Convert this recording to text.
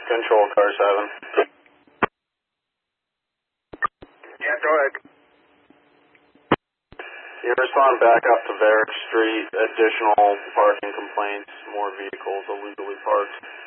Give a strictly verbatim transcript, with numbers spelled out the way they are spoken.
Control car seven. Yeah, go ahead. You respond back up to Varick Street. Additional parking complaints. More vehicles illegally parked.